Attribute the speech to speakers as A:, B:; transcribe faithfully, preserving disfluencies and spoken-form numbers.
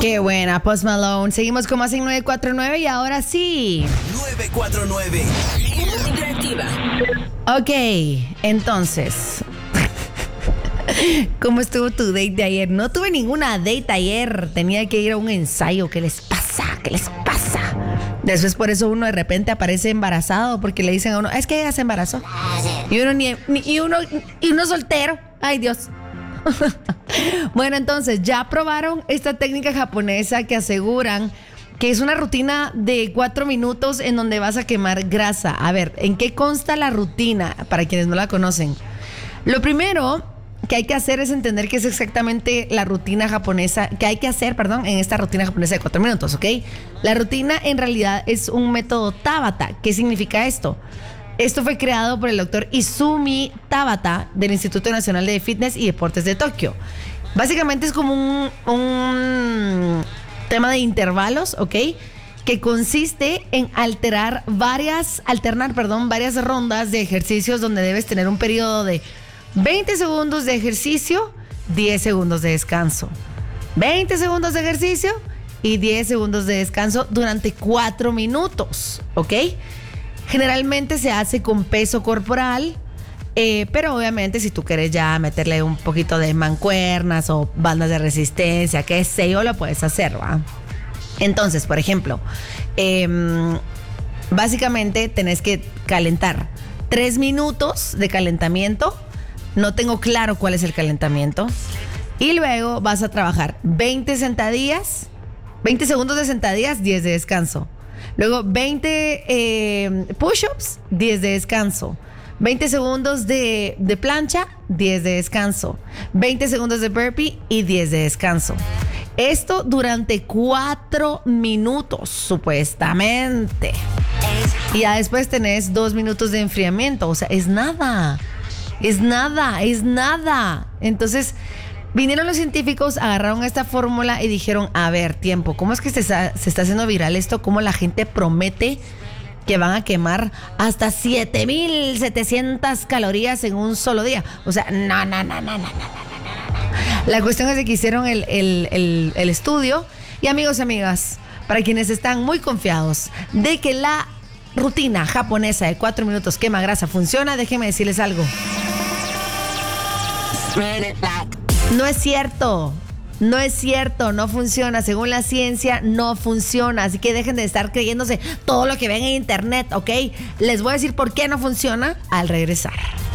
A: Qué buena, Post Malone. Seguimos con más en nueve cuatro nueve y ahora sí.
B: nueve cuatro nueve.
C: Interactiva.
A: Ok, entonces. ¿Cómo estuvo tu date de ayer? No tuve ninguna date ayer. Tenía que ir a un ensayo. ¿Qué les pasa? ¿Qué les pasa? Después por eso uno de repente aparece embarazado porque le dicen a uno, es que ella se embarazó. Y uno ni, ni- y uno y uno soltero. Ay, Dios. Bueno, entonces ya probaron esta técnica japonesa que aseguran que es una rutina de cuatro minutos en donde vas a quemar grasa. A ver, ¿en qué consta la rutina? Para quienes no la conocen. Lo primero que hay que hacer es entender qué es exactamente la rutina japonesa, que hay que hacer, perdón, en esta rutina japonesa de cuatro minutos, ¿ok? La rutina en realidad es un método Tabata. ¿Qué significa esto? Esto fue creado por el doctor Izumi Tabata del Instituto Nacional de Fitness y Deportes de Tokio. Básicamente es como un, un tema de intervalos, ¿ok? Que consiste en alterar varias, alternar, perdón, varias rondas de ejercicios donde debes tener un periodo de veinte segundos de ejercicio, diez segundos de descanso. veinte segundos de ejercicio y diez segundos de descanso durante cuatro minutos, ¿ok? Generalmente se hace con peso corporal, eh, pero obviamente si tú quieres ya meterle un poquito de mancuernas o bandas de resistencia, qué sé yo, lo puedes hacer, ¿va? Entonces, por ejemplo, eh, básicamente tenés que calentar tres minutos de calentamiento. No tengo claro cuál es el calentamiento. Y luego vas a trabajar veinte sentadillas, veinte segundos de sentadillas, diez de descanso. Luego veinte eh, push-ups, diez de descanso. veinte segundos de, de plancha, diez de descanso. veinte segundos de burpee y diez de descanso. Esto durante cuatro minutos, supuestamente. Y ya después tenés dos minutos de enfriamiento. O sea, es nada. Es nada, es nada. Entonces, vinieron los científicos, agarraron esta fórmula y dijeron, a ver, tiempo, ¿cómo es que se está, se está haciendo viral esto? ¿Cómo la gente promete que van a quemar hasta siete mil setecientas calorías en un solo día? O sea, no, no, no, no, no, no, no, no. La cuestión es de que hicieron el, el, el, el estudio. Y amigos y amigas, para quienes están muy confiados de que la rutina japonesa de cuatro minutos quema grasa funciona, déjenme decirles algo. No es cierto, no es cierto, no funciona. Según la ciencia, no funciona. Así que dejen de estar creyéndose todo lo que ven en internet, ¿ok? Les voy a decir por qué no funciona al regresar.